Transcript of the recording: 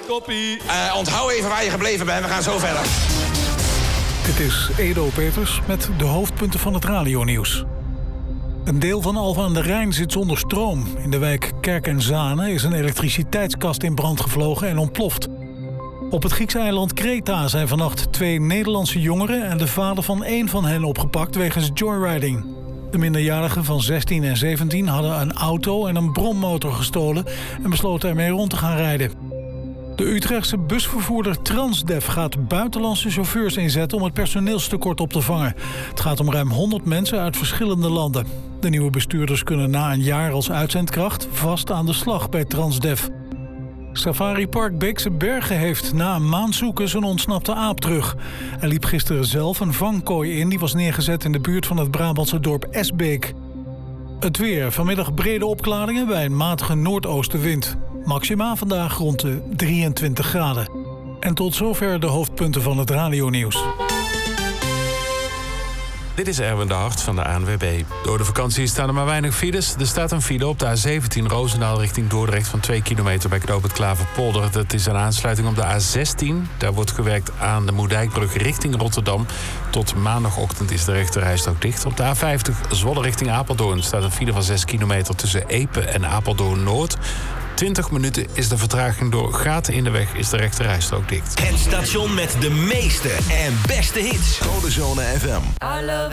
Koppie. Onthoud even waar je gebleven bent. We gaan zo verder. Het is Edo Peters met de hoofdpunten van het radionieuws. Een deel van Alphen aan de Rijn zit zonder stroom. In de wijk Kerk en Zanen is een elektriciteitskast in brand gevlogen en ontploft. Op het Griekse eiland Kreta zijn vannacht 2 Nederlandse jongeren en de vader van 1 van hen opgepakt wegens joyriding. De minderjarigen van 16 en 17 hadden een auto en een brommotor gestolen en besloten ermee rond te gaan rijden. De Utrechtse busvervoerder Transdev gaat buitenlandse chauffeurs inzetten om het personeelstekort op te vangen. Het gaat om ruim 100 mensen uit verschillende landen. De nieuwe bestuurders kunnen na een jaar als uitzendkracht vast aan de slag bij Transdev. Safari Park Beekse Bergen heeft na een maand zoeken zijn ontsnapte aap terug. Hij liep gisteren zelf een vangkooi in die was neergezet in de buurt van het Brabantse dorp Esbeek. Het weer. Vanmiddag brede opklaringen bij een matige noordoostenwind. Maxima vandaag rond de 23 graden. En tot zover de hoofdpunten van het radionieuws. Dit is Erwin de Hart van de ANWB. Door de vakantie staan er maar weinig files. Er staat een file op de A17 Roosendaal richting Dordrecht van 2 kilometer bij knooppunt Klaverpolder. Dat is een aansluiting op de A16. Daar wordt gewerkt aan de Moerdijkbrug richting Rotterdam. Tot maandagochtend is de rechterrijstrook dicht. Op de A50 Zwolle richting Apeldoorn staat een file van 6 kilometer tussen Epe en Apeldoorn-Noord. 20 minuten is de vertraging door gaten in de weg, is de rechterrijstrook dicht. Het station met de meeste en beste hits. Codezone FM.